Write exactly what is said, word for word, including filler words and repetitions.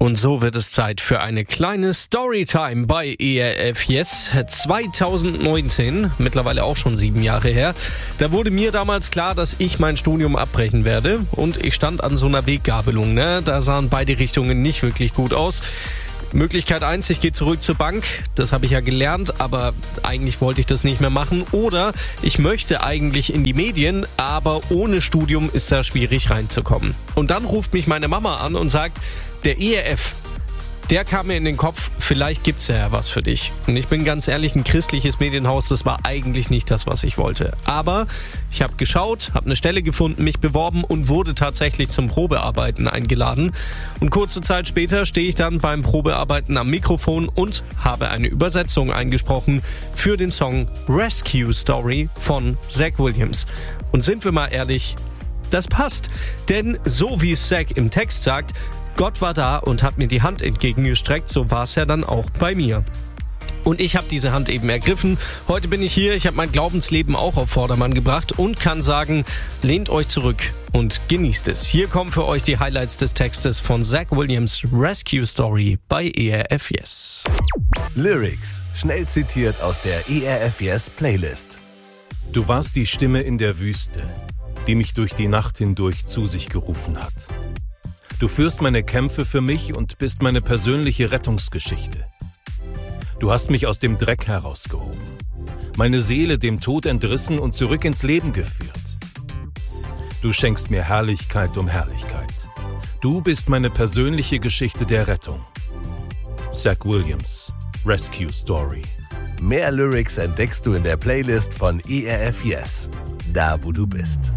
Und so wird es Zeit für eine kleine Storytime bei E R F Yes zwanzig neunzehn, mittlerweile auch schon sieben Jahre her. Da wurde mir damals klar, dass ich mein Studium abbrechen werde und ich stand an so einer Weggabelung, ne? Da sahen beide Richtungen nicht wirklich gut aus. Möglichkeit eins, ich gehe zurück zur Bank, das habe ich ja gelernt, aber eigentlich wollte ich das nicht mehr machen. Oder ich möchte eigentlich in die Medien, aber ohne Studium ist da schwierig reinzukommen. Und dann ruft mich meine Mama an und sagt, der E R F, der kam mir in den Kopf, vielleicht gibt's ja was für dich. Und ich bin ganz ehrlich, ein christliches Medienhaus, das war eigentlich nicht das, was ich wollte. Aber ich habe geschaut, habe eine Stelle gefunden, mich beworben und wurde tatsächlich zum Probearbeiten eingeladen. Und kurze Zeit später stehe ich dann beim Probearbeiten am Mikrofon und habe eine Übersetzung eingesprochen für den Song Rescue Story von Zach Williams. Und sind wir mal ehrlich, das passt. Denn so wie Zach im Text sagt, Gott war da und hat mir die Hand entgegengestreckt, so war es ja dann auch bei mir. Und ich habe diese Hand eben ergriffen. Heute bin ich hier, ich habe mein Glaubensleben auch auf Vordermann gebracht und kann sagen, lehnt euch zurück und genießt es. Hier kommen für euch die Highlights des Textes von Zach Williams' Rescue Story bei E R F Yes. Lyrics, schnell zitiert aus der E R F Yes Playlist. Du warst die Stimme in der Wüste, die mich durch die Nacht hindurch zu sich gerufen hat. Du führst meine Kämpfe für mich und bist meine persönliche Rettungsgeschichte. Du hast mich aus dem Dreck herausgehoben, meine Seele dem Tod entrissen und zurück ins Leben geführt. Du schenkst mir Herrlichkeit um Herrlichkeit. Du bist meine persönliche Geschichte der Rettung. Zach Williams, Rescue Story. Mehr Lyrics entdeckst du in der Playlist von E R F Yes, da wo du bist.